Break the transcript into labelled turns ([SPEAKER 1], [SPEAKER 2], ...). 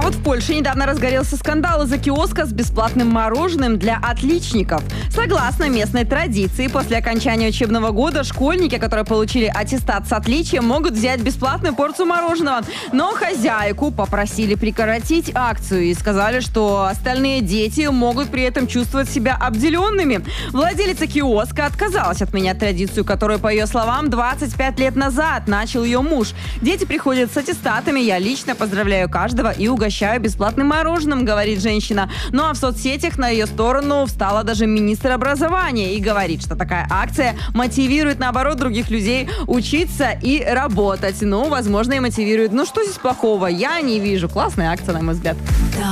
[SPEAKER 1] Вот в Польше недавно разгорелся скандал из-за киоска с бесплатным мороженым для отличников. Согласно местной традиции, после окончания учебного года школьники, которые получили аттестат с отличием, могут взять бесплатную порцию мороженого. Но хозяйку попросили прекратить акцию и сказали, что остальные дети могут при этом чувствовать себя обделенными. Владелица киоска отказалась отменять традицию, которую, по ее словам, 25 лет назад начал ее муж. Дети приходят с аттестатами, я лично поздравляю каждого и угощаю бесплатным мороженым, говорит женщина. Ну а в соцсетях на ее сторону встала даже министр образования и говорит, что такая акция мотивирует, наоборот, других людей учиться и работать. Ну, возможно, и мотивирует. Ну, что здесь плохого? Я не вижу. Классная акция, на мой взгляд.